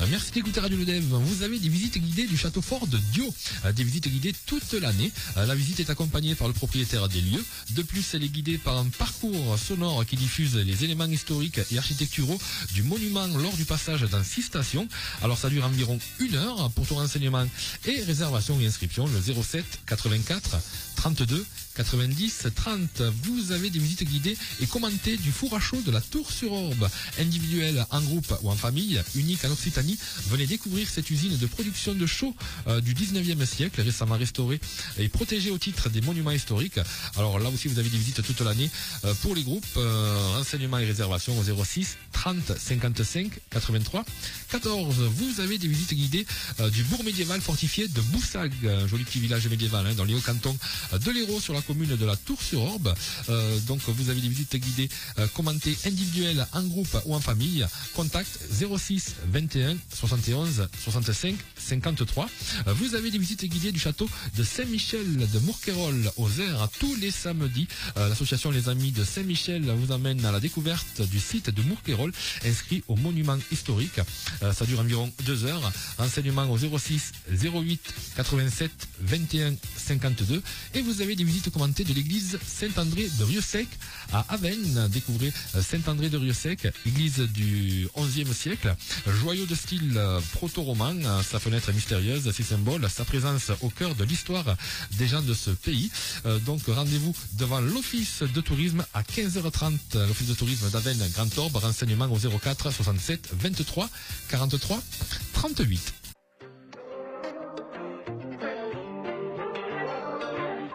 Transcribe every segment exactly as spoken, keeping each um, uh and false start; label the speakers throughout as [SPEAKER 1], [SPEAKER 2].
[SPEAKER 1] Merci d'écouter Radio Le Dev. Vous avez des visites guidées du château fort de Dio. Des visites guidées toute l'année. La visite est accompagnée par le propriétaire des lieux. De plus, elle est guidée par un parcours sonore qui diffuse les éléments historiques et architecturaux du monument lors du passage dans six stations. Alors ça dure environ une heure. Pour tout renseignement et réservation et inscription, le zéro sept quatre-vingt-quatre trente-deux quatre-vingt-dix trente. Vous avez des visites guidées et commentées du four à chaud de la Tour-sur-Orbe. Individuelle, en groupe ou en famille, unique en Occitanie. Venez découvrir cette usine de production de chaux euh, du dix-neuvième siècle, récemment restaurée et protégée au titre des monuments historiques. Alors là aussi, vous avez des visites toute l'année. Euh, pour les groupes, euh, renseignements et réservations au zéro six trente cinquante-cinq quatre-vingt-trois quatorze. Vous avez des visites guidées euh, du bourg médiéval fortifié de Boussag, un joli petit village médiéval hein, dans les hauts-cantons de l'Hérault sur la commune de la Tour-sur-Orbe. Euh, donc vous avez des visites guidées euh, commentées individuelles, en groupe ou en famille. Contact zéro six vingt et un soixante et onze soixante-cinq cinquante-trois. Euh, vous avez des visites guidées du château de Saint-Michel de Mourquerolles aux Airs tous les samedis. Euh, L'association Les Amis de Saint-Michel vous amène à la découverte du site de Mourquerolles inscrit au monument historique. Euh, ça dure environ deux heures. Renseignements au zéro six zéro huit quatre-vingt-sept vingt et un cinquante-deux. Et vous avez des visites commentées de l'église Saint-André de Rieussec à Avesnes. Découvrez Saint-André de Rieussec, église du onzième siècle, joyau de style proto-roman, sa fenêtre mystérieuse, ses symboles, sa présence au cœur de l'histoire des gens de ce pays. Euh, donc rendez-vous devant l'office de tourisme à quinze heures trente, l'office de tourisme d'Avesnes Grand Orbe. Renseignements au zéro quatre soixante-sept vingt-trois quarante-trois trente-huit.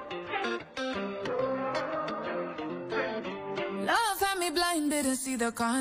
[SPEAKER 2] Love had me blinded to see the con